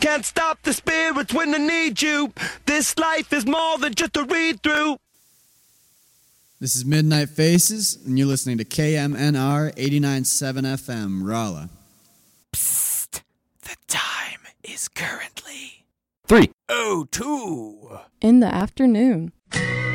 can't stop the spirits when they need you. This life is more than just a read-through. This is Midnight Faces, and you're listening to KMNR 89.7 FM, Rolla. Psst. The time is currently 3:02 in the afternoon.